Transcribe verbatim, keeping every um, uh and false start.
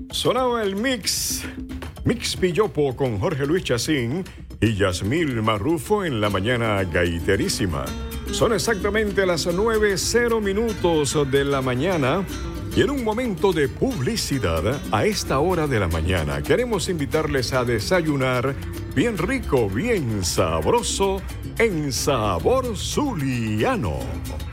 Sonaba el mix, Mix Pillopo con Jorge Luis Chacín y Yasmil Marrufo en la mañana gaiterísima. Son exactamente las nueve cero minutos de la mañana y en un momento de publicidad a esta hora de la mañana queremos invitarles a desayunar bien rico, bien sabroso en Sabor Zuliano.